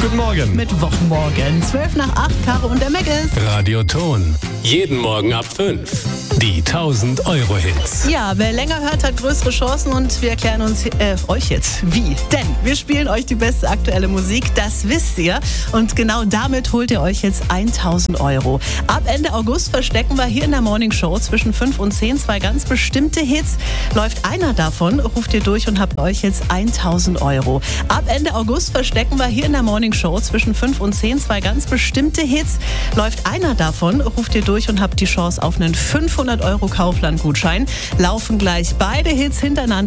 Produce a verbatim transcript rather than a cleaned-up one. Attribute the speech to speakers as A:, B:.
A: Guten Morgen.
B: Mit Wochenmorgen. zwölf nach acht, Caro und der Meggis.
C: Radio Ton. Jeden Morgen ab fünf. Die tausend Euro Hits.
B: Ja, wer länger hört, hat größere Chancen und wir erklären uns äh, euch jetzt, wie. Denn wir spielen euch die beste aktuelle Musik, das wisst ihr. Und genau damit holt ihr euch jetzt tausend Euro. Ab Ende August verstecken wir hier in der Morning Show zwischen fünf und zehn zwei ganz bestimmte Hits. Läuft einer davon, ruft ihr durch und habt euch jetzt tausend Euro. Ab Ende August verstecken wir hier in der Morning Show zwischen fünf und zehn zwei ganz bestimmte Hits. Läuft einer davon, ruft ihr durch und habt die Chance auf einen fünfhundert Euro Kaufland-Gutschein. Laufen gleich beide Hits hintereinander.